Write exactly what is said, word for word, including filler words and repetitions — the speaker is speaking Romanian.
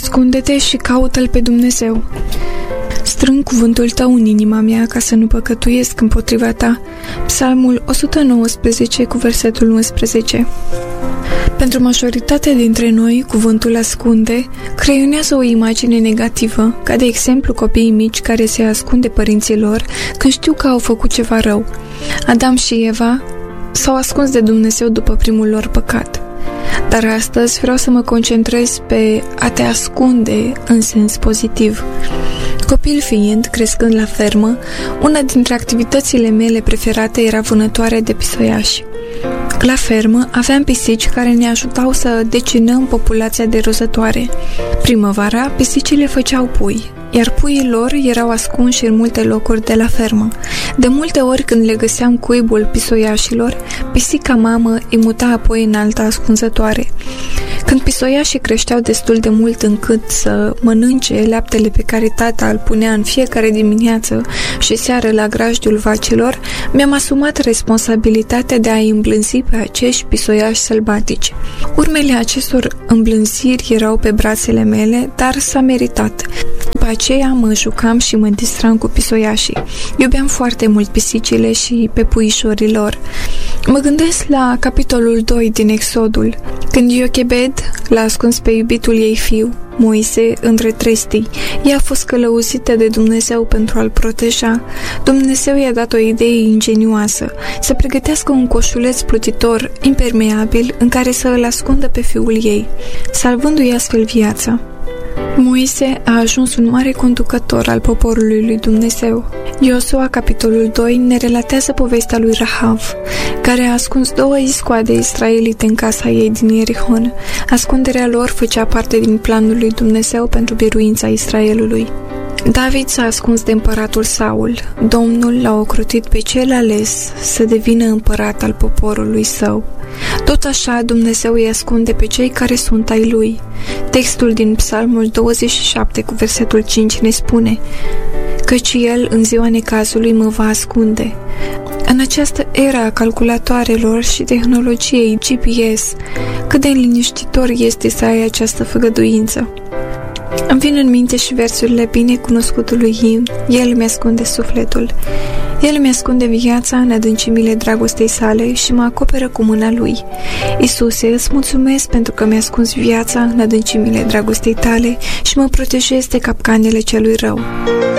Ascunde-te și caută-L pe Dumnezeu. Strâng cuvântul Tău în inima mea ca să nu păcătuiesc împotriva Ta. Psalmul o sută nouăsprezece cu versetul unsprezece. Pentru majoritatea dintre noi, cuvântul ascunde creionează o imagine negativă, ca de exemplu copiii mici care se ascund de părinții lor când știu că au făcut ceva rău. Adam și Eva s-au ascuns de Dumnezeu după primul lor păcat. Dar astăzi vreau să mă concentrez pe a te ascunde în sens pozitiv. Copil fiind, crescând la fermă, una dintre activitățile mele preferate era vânătoarea de pisoiași. La fermă aveam pisici care ne ajutau să decinăm populația de rozătoare. Primăvara, pisicile făceau pui, iar puii lor erau ascunși în multe locuri de la fermă. De multe ori când le găseam cuibul pisoiașilor, pisica mamă îi muta apoi în alta ascunzătoare. Când pisoiașii creșteau destul de mult încât să mănânce laptele pe care tata îl punea în fiecare dimineață și seară la grajdiul vacilor, mi-am asumat responsabilitatea de a-i îmblânzi pe acești pisoiași sălbatici. Urmele acestor îmblânziri erau pe brațele mele, dar s-a meritat. După aceea mă jucam și mă distram cu pisoiașii. Iubeam foarte mult pisicile și pe puișorii lor. Mă gândesc la capitolul doi din Exodul, când Iochebed l-a ascuns pe iubitul ei fiu, Moise, între trestii. Ea a fost călăuzită de Dumnezeu pentru a-l proteja. Dumnezeu i-a dat o idee ingenioasă, să pregătească un coșuleț plutitor, impermeabil, în care să îl ascundă pe fiul ei, salvându-i astfel viața. Moise a ajuns un mare conducător al poporului lui Dumnezeu. Iosua, capitolul doi, ne relatează povestea lui Rahav, care a ascuns două iscoade israelite în casa ei din Ierihon. Ascunderea lor făcea parte din planul lui Dumnezeu pentru biruința Israelului. David s-a ascuns de împăratul Saul. Domnul l-a ocrotit pe cel ales să devină împărat al poporului său. Tot așa, Dumnezeu îi ascunde pe cei care sunt ai Lui. Textul din Psalmul douăzeci și șapte cu versetul cinci ne spune: căci El în ziua necazului mă va ascunde. În această era a calculatoarelor și tehnologiei G P S, cât de liniștitor este să ai această făgăduință. Îmi vin în minte și versurile binecunoscutului imn: El mi-ascunde sufletul. El mi-ascunde viața în adâncimile dragostei sale și mă acoperă cu mâna Lui. Iisuse, îți mulțumesc pentru că mi-ascunzi viața în adâncimile dragostei tale și mă protejezi de capcanele celui rău.